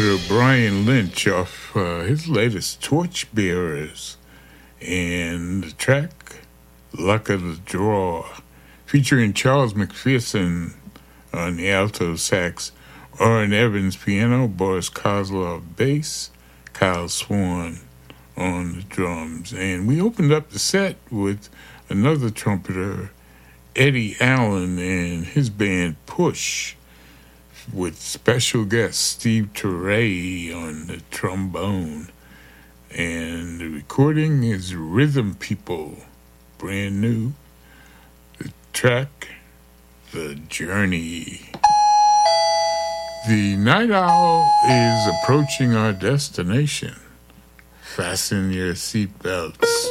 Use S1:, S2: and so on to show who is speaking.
S1: trumpeter Brian Lynch off his latest Torchbearers, and the track Luck of the Draw, featuring Charles McPherson on the alto sax, Orrin Evans piano, Boris Kozlov bass, Kyle Swan on the drums. And we opened up the set with another trumpeter, Eddie Allen, and his band Push, with special guest Steve Turre on the trombone. And the recording is Rhythm People, brand new. The track, The Journey. The night owl is approaching our destination. Fasten your seatbelts.